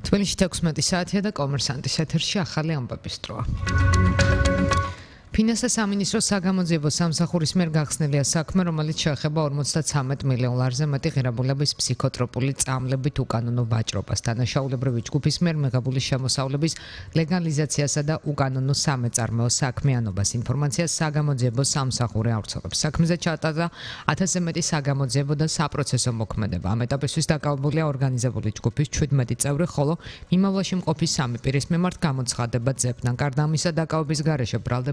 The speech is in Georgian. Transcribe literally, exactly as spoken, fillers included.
თბილისში თექვსმეტი საათია და კომერსანტის ეთერში ახალი ამბების დროა. ფინანსთა სამინისტროს საგამოძიებო სამსახურის მიერ გახსნილია საქმე, რომელიც შეეხება ორმოცდათვრამეტ მილიონ ლარზე მეტი ღირებულების ფსიქოტროპული წამლებით უკანონო ვაჭრობას. დანაშაულებრივი ჯგუფის მიერ მიღებული შემოსავლების ლეგალიზაციასა და უკანონო სამეწარმეო საქმიანობას ინფორმაციას საგამოძიებო სამსახური ავრცელებს. საქმეზე ჩატარდა ათასზე მეტი საგამოძიებო და საპროცესო მოქმედება. ამ ეტაპისთვის დაკავებულია ორგანიზებული ჯგუფის შვიდმეტი წევრი, ხოლო მიმავლაში მყოფი სამი პირის მიმართ გამოცხადება ძებნა. გარდა ამისა, დაკავების გარეშე ბრალდება